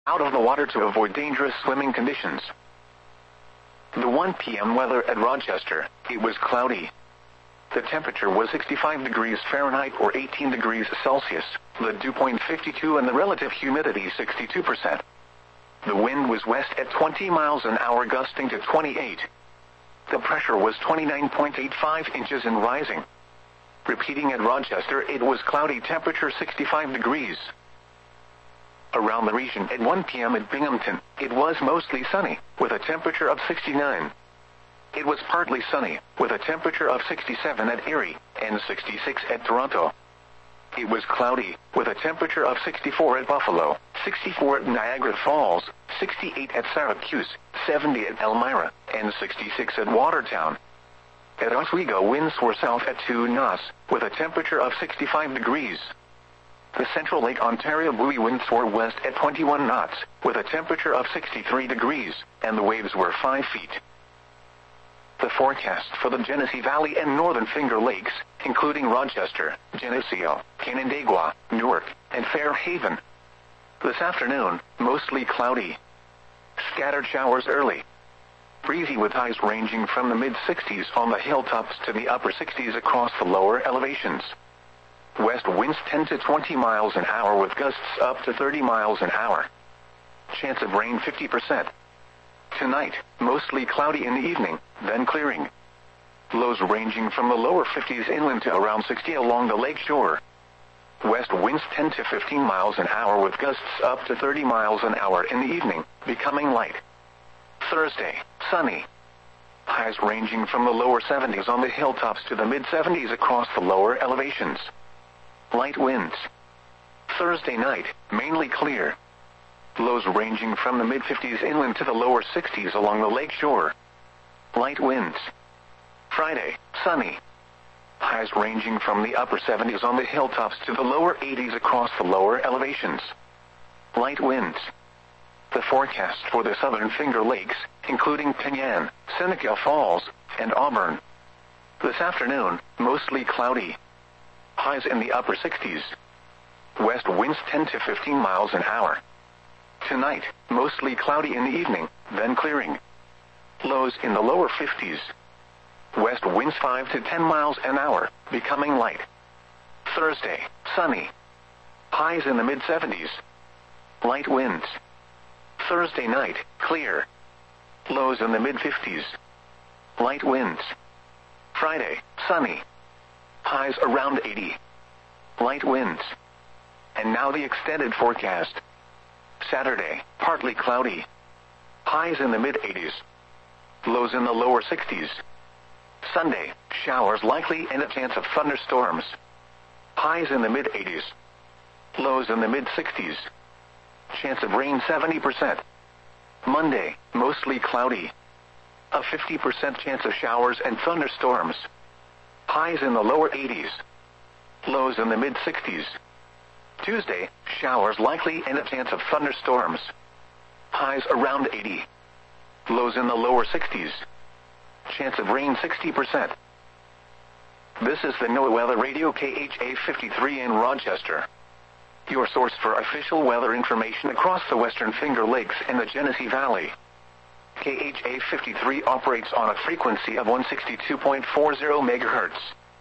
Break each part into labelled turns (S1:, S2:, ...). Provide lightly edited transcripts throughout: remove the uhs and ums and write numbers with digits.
S1: out of the water to avoid dangerous swimming conditions. The 1 p.m. weather at Rochester, it was cloudy. The temperature was 65 degrees Fahrenheit or 18 degrees Celsius, the dew point 52 and the relative humidity 62%. The wind was west at 20 miles an hour gusting to 28. The pressure was 29.85 inches and rising. Repeating at Rochester, it was cloudy, temperature 65 degrees. Around the region at 1 p.m. at Binghamton, it was mostly sunny, with a temperature of 69. It was partly sunny, with a temperature of 67 at Erie, and 66 at Toronto. It was cloudy, with a temperature of 64 at Buffalo, 64 at Niagara Falls, 68 at Syracuse, 70 at Elmira, and 66 at Watertown. At Oswego, winds were south at 2 knots, with a temperature of 65 degrees. The Central Lake Ontario buoy winds were west at 21 knots, with a temperature of 63 degrees, and the waves were 5 feet. The forecast for the Genesee Valley and Northern Finger Lakes, including Rochester, Geneseo, Canandaigua, Newark, and Fairhaven. This afternoon, mostly cloudy. Scattered showers early. Breezy with highs ranging from the mid-60s on the hilltops to the upper 60s across the lower elevations. West winds 10 to 20 miles an hour with gusts up to 30 miles an hour. Chance of rain 50%. Tonight, mostly cloudy in the evening, then clearing. Lows ranging from the lower 50s inland to around 60 along the lake shore. West winds 10 to 15 miles an hour with gusts up to 30 miles an hour in the evening, becoming light. Thursday, sunny. Highs ranging from the lower 70s on the hilltops to the mid-70s across the lower elevations. Light winds. Thursday night, mainly clear. Lows ranging from the mid-50s inland to the lower 60s along the lake shore. Light winds. Friday, sunny. Highs ranging from the upper 70s on the hilltops to the lower 80s across the lower elevations. Light winds. The forecast for the Southern Finger Lakes, including Penyan, Seneca Falls, and Auburn. This afternoon, mostly cloudy. Highs in the upper 60s. West winds 10 to 15 miles an hour. Tonight, mostly cloudy in the evening, then clearing. Lows in the lower 50s. West winds 5 to 10 miles an hour, becoming light. Thursday, sunny. Highs in the mid-70s. Light winds. Thursday night, clear. Lows in the mid-50s. Light winds. Friday, sunny. Highs around 80. Light winds. And now the extended forecast. Saturday, partly cloudy. Highs in the mid-80s. Lows in the lower 60s. Sunday, showers likely and a chance of thunderstorms. Highs in the mid-80s. Lows in the mid-60s. Chance of rain 70%. Monday, mostly cloudy. A 50% chance of showers and thunderstorms. Highs in the lower 80s. Lows in the mid-60s. Tuesday, showers likely and a chance of thunderstorms. Highs around 80. Lows in the lower 60s. Chance of rain 60%. This is the NOAA Weather Radio KHA 53 in Rochester. Your source for official weather information across the Western Finger Lakes and the Genesee Valley. KHA 53 operates on a frequency of 162.40 MHz.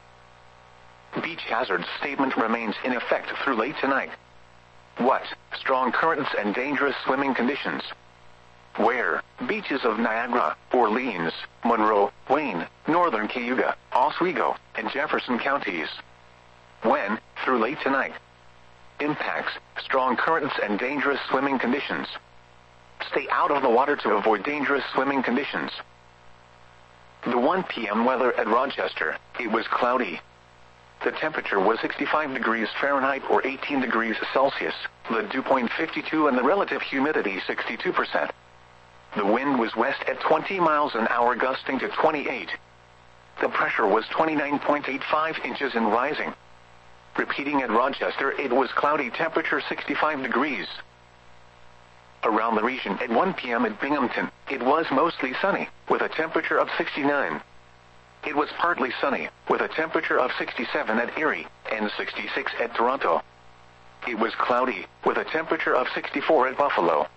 S1: Beach hazard statement remains in effect through late tonight. What? Strong currents and dangerous swimming conditions. Where? Beaches of Niagara, Orleans, Monroe, Wayne, Northern Cayuga, Oswego, and Jefferson counties. When? Through late tonight. Impacts: strong currents and dangerous swimming conditions. Stay out of the water to avoid dangerous swimming conditions. The 1 p.m. weather at Rochester, it was cloudy. The temperature was 65 degrees Fahrenheit or 18 degrees Celsius, the dew point 52 and the relative humidity 62%. The wind was west at 20 miles an hour gusting to 28. The pressure was 29.85 inches and rising. Repeating at Rochester, it was cloudy, temperature 65 degrees. Around the region at 1 p.m. at Binghamton, it was mostly sunny, with a temperature of 69. It was partly sunny, with a temperature of 67 at Erie, and 66 at Toronto. It was cloudy, with a temperature of 64 at Buffalo,